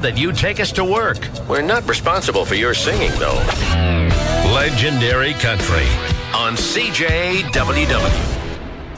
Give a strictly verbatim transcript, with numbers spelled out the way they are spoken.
that you take us to work. We're not responsible for your singing, though. Legendary Country on C J W W.